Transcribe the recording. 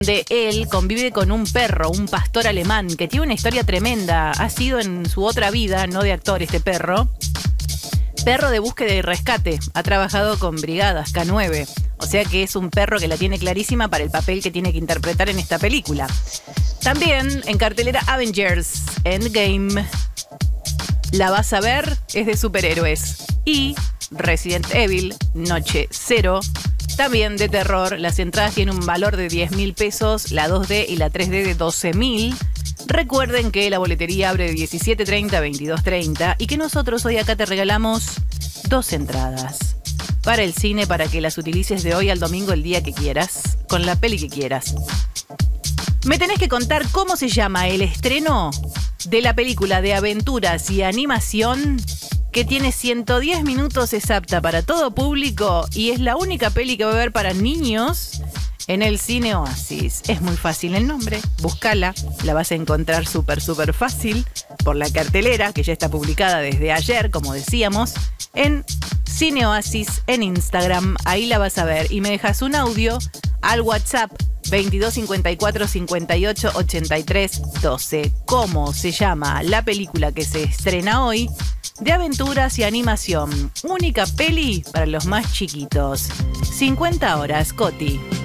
de él convive con un perro, un pastor alemán, que tiene una historia tremenda. Ha sido en su otra vida, no de actor este perro de búsqueda y rescate. Ha trabajado con brigadas K9. O sea que es un perro que la tiene clarísima para el papel que tiene que interpretar en esta película. También en cartelera Avengers Endgame. La vas a ver, es de superhéroes. Y Resident Evil Noche Cero, también de terror. Las entradas tienen un valor de 10.000 pesos, la 2D y la 3D de 12.000. Recuerden que la boletería abre de 17:30 a 22:30 y que nosotros hoy acá te regalamos 2 entradas para el cine para que las utilices de hoy al domingo el día que quieras, con la peli que quieras. Me tenés que contar cómo se llama el estreno de la película de aventuras y animación que tiene 110 minutos, es apta para todo público y es la única peli que va a haber para niños en el Cine Oasis. Es muy fácil el nombre, búscala, la vas a encontrar súper fácil por la cartelera que ya está publicada desde ayer, como decíamos, en Cine Oasis en Instagram. Ahí la vas a ver y me dejas un audio al WhatsApp 22 54 58 83 12. ¿Cómo se llama la película que se estrena hoy de aventuras y animación? Única peli para los más chiquitos. 50 horas, Coti.